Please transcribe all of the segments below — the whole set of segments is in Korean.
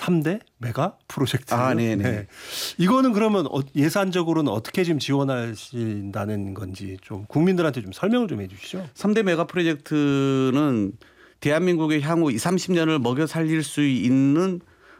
3대 메가 프로젝트. 네네. 네. 이거는 그러면 예산적으로는 어떻게 지금 지원하신다는 건지 좀 국민들한테 좀 설명을 좀 해 주시죠. 3대 메가 프로젝트는 대한민국의 향후 20, 30년을 먹여 살릴 수 있는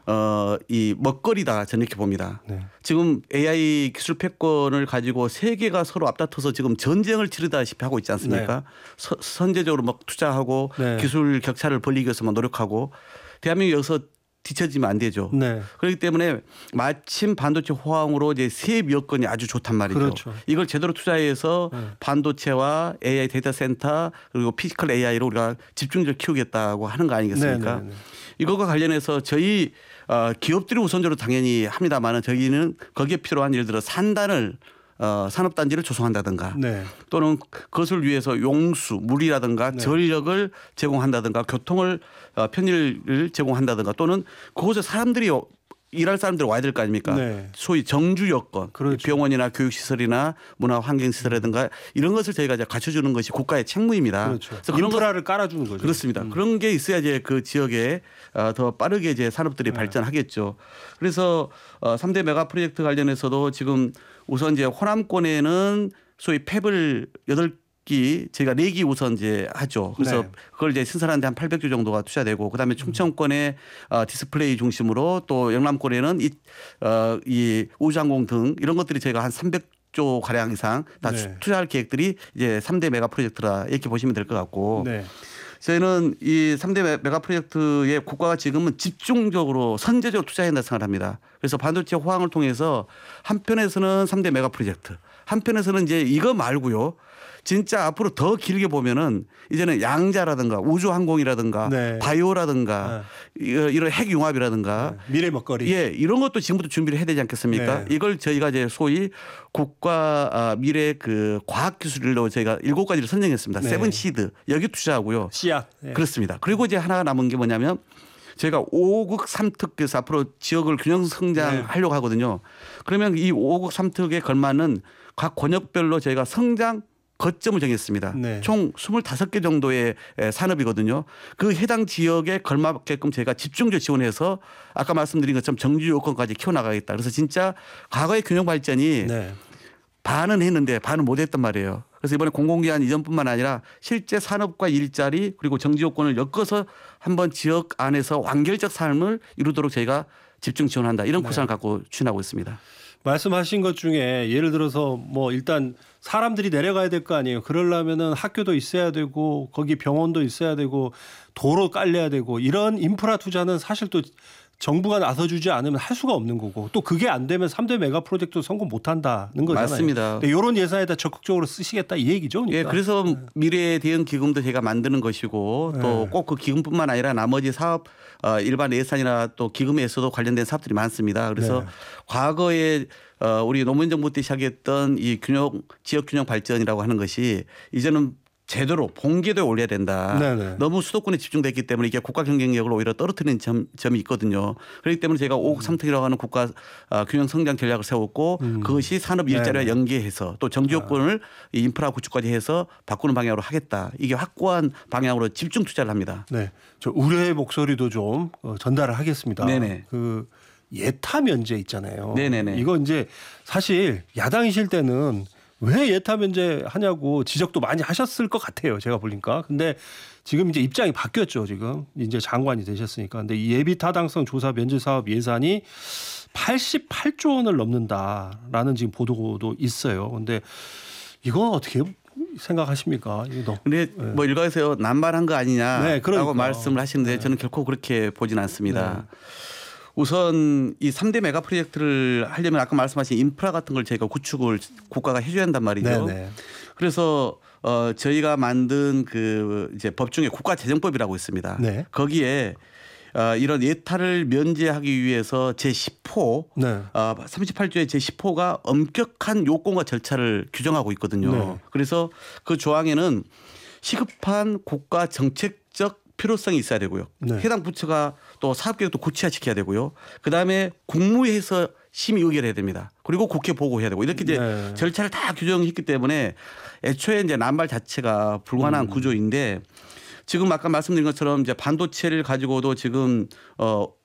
이 먹거리다 저는 이렇게 봅니다. 네. 지금 AI 기술 패권을 가지고 세계가 서로 앞다퉈서 지금 전쟁을 치르다시피 하고 있지 않습니까? 네. 선제적으로 막 투자하고 네. 기술 격차를 벌리기 위해서만 노력하고 대한민국이 여기서 뒤처지면 안 되죠. 네. 그렇기 때문에 마침 반도체 호황으로 이제 세입 여건이 아주 좋단 말이죠. 그렇죠. 이걸 제대로 투자해서 반도체와 AI 데이터 센터 그리고 피지컬 AI로 우리가 집중적으로 키우겠다고 하는 거 아니겠습니까? 네네네. 이것과 관련해서 저희 기업들이 우선적으로 당연히 합니다만은 저희는 거기에 필요한 예를 들어 산단을 산업단지를 조성한다든가 네. 또는 그것을 위해서 용수, 물이라든가 전력을 제공한다든가 교통을 편의를 제공한다든가 또는 그곳에 사람들이 일할 사람들이 와야 될 거 아닙니까? 네. 소위 정주 여건, 그렇죠. 병원이나 교육시설이나 문화환경시설이라든가 이런 것을 저희가 이제 갖춰주는 것이 국가의 책무입니다. 그렇죠. 그래서 그런 인프라를 깔아주는 거죠. 그렇습니다. 그런 게 있어야 이제 그 지역에 더 빠르게 이제 산업들이 발전하겠죠. 그래서 3대 메가 프로젝트 관련해서도 지금 우선 이제 호남권에는 소위 팹을 8기 저희가 4기 우선 이제 하죠. 그래서 네. 그걸 이제 신설하는데 한 800조 정도가 투자되고 그다음에 충청권에 디스플레이 중심으로 또 영남권에는 이 우주항공 등 이런 것들이 저희가 한 300조 가량 이상 다 네. 투자할 계획들이 이제 3대 메가 프로젝트라 이렇게 보시면 될 것 같고 네. 저희는 이 3대 메가 프로젝트에 국가가 지금은 집중적으로 선제적으로 투자한다 생각을 합니다. 그래서 반도체 호황을 통해서 한편에서는 3대 메가 프로젝트 한편에서는 이제 이거 말고요. 진짜 앞으로 더 길게 보면은 이제는 양자라든가 우주항공이라든가 네. 바이오라든가 이런 핵융합이라든가 미래 먹거리. 예, 이런 것도 지금부터 준비를 해야 되지 않겠습니까? 네. 이걸 저희가 이제 소위 국가 미래 그 과학기술로 저희가 7가지를 선정했습니다. 네. 세븐 시드 여기 투자하고요. 씨앗. 네. 그렇습니다. 그리고 이제 하나가 남은 게 뭐냐면 저희가 5국 3특에서 앞으로 지역을 균형 성장하려고 하거든요. 그러면 이 5국 3특에 걸맞는 각 권역별로 저희가 성장 거점을 정했습니다. 네. 총 25개 정도의 산업이거든요. 그 해당 지역에 걸맞게끔 저희가 집중적으로 지원해서 아까 말씀드린 것처럼 정주 요건까지 키워나가겠다. 그래서 진짜 과거의 균형 발전이 네. 반은 했는데 반은 못했단 말이에요. 그래서 이번에 공공기관 이전뿐만 아니라 실제 산업과 일자리 그리고 정지 요건을 엮어서 한번 지역 안에서 완결적 삶을 이루도록 저희가 집중 지원한다. 이런 구상을 갖고 추진하고 있습니다. 말씀하신 것 중에 예를 들어서 뭐 일단 사람들이 내려가야 될 거 아니에요. 그러려면은 학교도 있어야 되고 거기 병원도 있어야 되고 도로 깔려야 되고 이런 인프라 투자는 사실 또 정부가 나서주지 않으면 할 수가 없는 거고 또 그게 안 되면 3대 메가 프로젝트 성공 못 한다는 거잖아요. 맞습니다. 이런 예산에다 적극적으로 쓰시겠다 이 얘기죠. 그러니까. 예, 그래서 미래 대응 기금도 제가 만드는 것이고 또 꼭 그 기금뿐만 아니라 나머지 사업 일반 예산이나 또 기금에서도 관련된 사업들이 많습니다. 그래서 네. 과거에 우리 노무현 정부 때 시작했던 이 지역 균형 발전이라고 하는 것이 이제는 제대로 본궤도에 올려야 된다. 네네. 너무 수도권에 집중됐기 때문에 이게 국가 경쟁력을 오히려 떨어뜨리는 점이 있거든요. 그렇기 때문에 제가 5국 3특이라고 하는 국가 균형 성장 전략을 세웠고 그것이 산업 일자리와 네네. 연계해서 또 정지 요건을 인프라 구축까지 해서 바꾸는 방향으로 하겠다. 이게 확고한 방향으로 집중 투자를 합니다. 네, 저 우려의 목소리도 좀 전달을 하겠습니다. 네네. 그 예타 면제 있잖아요. 네네네. 이거 이제 사실 야당이실 때는 왜 예타 면제 하냐고 지적도 많이 하셨을 것 같아요. 제가 보니까. 근데 지금 이제 입장이 바뀌었죠. 지금 이제 장관이 되셨으니까. 근데 이 예비 타당성 조사 면제 사업 예산이 88조 원을 넘는다라는 지금 보도도 있어요. 근데 이건 어떻게 생각하십니까? 근데 뭐 일각에서 남발한 거 아니냐라고 네, 그러니까. 말씀을 하시는데 저는 결코 그렇게 보진 않습니다. 우선 이 3대 메가 프로젝트를 하려면 아까 말씀하신 인프라 같은 걸 저희가 구축을 국가가 해줘야 한단 말이죠. 네네. 그래서 저희가 만든 그 이제 법 중에 국가재정법이라고 있습니다. 네. 거기에 이런 예타를 면제하기 위해서 제10호 네. 38조의 제10호가 엄격한 요건과 절차를 규정하고 있거든요. 네. 그래서 그 조항에는 시급한 국가 정책적 필요성이 있어야 되고요. 네. 해당 부처가 또 사업계획도 구체화시켜야 되고요. 그다음에 국무회에서 심의 의결해야 됩니다. 그리고 국회 보고해야 되고 이렇게 이제 네. 절차를 다 규정했기 때문에 애초에 이제 남발 자체가 불가능한 구조인데 지금 아까 말씀드린 것처럼 이제 반도체를 가지고도 지금